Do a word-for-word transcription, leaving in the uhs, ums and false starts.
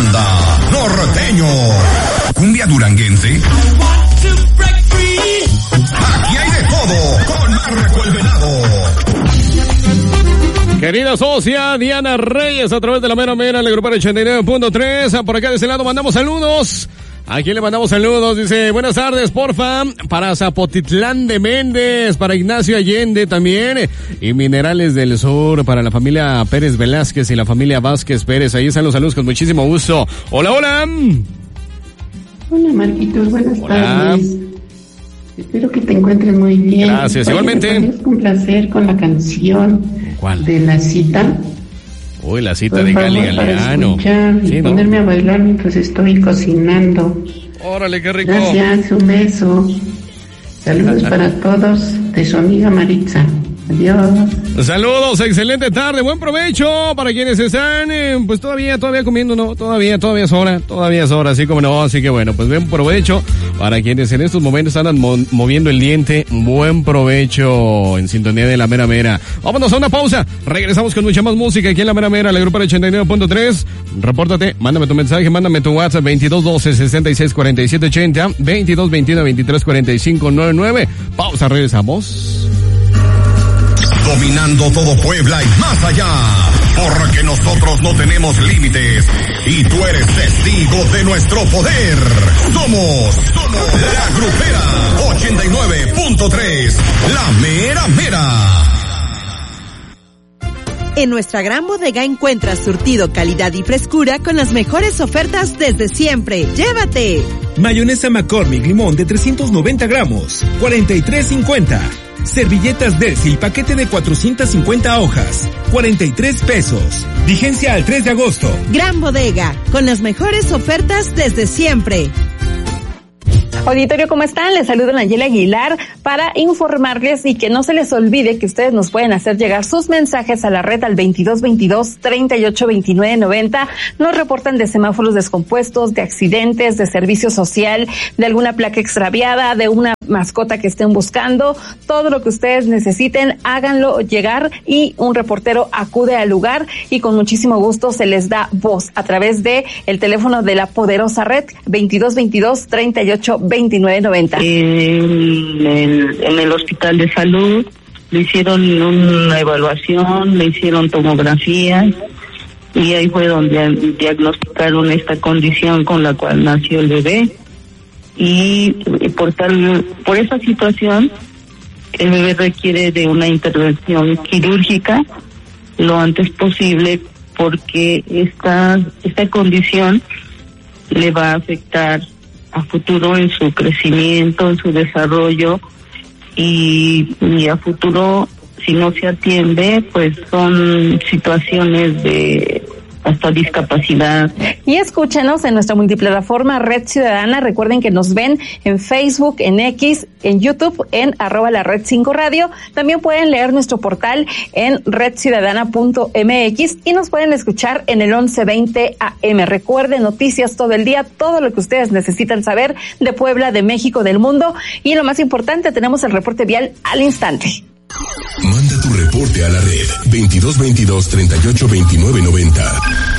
Banda Norteño. Cumbia duranguense. Aquí hay de todo con Marco el Venado. Querida socia Diana Reyes, a través de la mera mera, el grupo ochenta y nueve punto tres. Por acá de ese lado mandamos saludos. ¿A quién le mandamos saludos? Dice, buenas tardes, porfa, para Zapotitlán de Méndez, para Ignacio Allende también, y Minerales del Sur, para la familia Pérez Velázquez y la familia Vázquez Pérez. Ahí están los saludos con muchísimo gusto. Hola, hola. Hola, Marquitos, buenas hola. tardes. Espero que te encuentres muy bien. Gracias, Oye, igualmente. ¿me podrías complacer con la canción? ¿Cuál? De La Cita. Uy, La Cita Por de favor, Gali para Galeano. escuchar y Sí, ¿no? ponerme a bailar mientras estoy cocinando. Órale, qué rico. Gracias, un beso. Saludos para todos de su amiga Maritza. Adiós. Saludos, excelente tarde, buen provecho para quienes están, eh, pues todavía, todavía comiendo, no, todavía, todavía es hora, todavía es hora, así como no, así que bueno, pues buen provecho para quienes en estos momentos andan mo- moviendo el diente, buen provecho en sintonía de la mera mera. Vámonos a una pausa, regresamos con mucha más música aquí en la mera mera, la grupa ochenta y nueve punto tres, repórtate, mándame tu mensaje, mándame tu WhatsApp veintidós doce sesenta y seis cuarenta y siete ochenta, veintidós veintiuno veintitrés cuarenta y cinco noventa y nueve, pausa, regresamos. Dominando todo Puebla y más allá, porque nosotros no tenemos límites y tú eres testigo de nuestro poder. Somos, somos la Grupera ochenta y nueve punto tres, la mera mera. En nuestra gran bodega encuentras surtido, calidad y frescura con las mejores ofertas desde siempre. ¡Llévate! Mayonesa McCormick Limón de trescientos noventa gramos, cuarenta y tres cincuenta. Servilletas Dersil, paquete de cuatrocientas cincuenta hojas, cuarenta y tres pesos. Vigencia al tres de agosto. Gran bodega, con las mejores ofertas desde siempre. Auditorio, ¿cómo están? Les saluda Nayeli Aguilar para informarles y que no se les olvide que ustedes nos pueden hacer llegar sus mensajes a la red al veintidós veintidós treinta y ocho veintinueve noventa. Nos reportan de semáforos descompuestos, de accidentes, de servicio social, de alguna placa extraviada, de una mascota que estén buscando. Todo lo que ustedes necesiten, háganlo llegar y un reportero acude al lugar y con muchísimo gusto se les da voz a través de el teléfono de la poderosa red veintidós veintidós treinta y ocho veintinueve noventa. En el, en el hospital de salud le hicieron una evaluación, le hicieron tomografía y ahí fue donde diagnosticaron esta condición con la cual nació el bebé. Y por tal, por esa situación, el bebé requiere de una intervención quirúrgica lo antes posible porque esta, esta condición le va a afectar a futuro en su crecimiento, en su desarrollo y, y a futuro, si no se atiende, pues son situaciones de hasta discapacidad. Y escúchenos en nuestra multiplataforma Red Ciudadana. Recuerden que nos ven en Facebook, en X, en YouTube, en arroba la Red cinco Radio. También pueden leer nuestro portal en red ciudadana punto m x y nos pueden escuchar en el once veinte A M. Recuerden, noticias todo el día, todo lo que ustedes necesitan saber de Puebla, de México, del mundo. Y lo más importante, tenemos el reporte vial al instante. Manda tu reporte a la red veintidós veintidós treinta y ocho veintinueve noventa.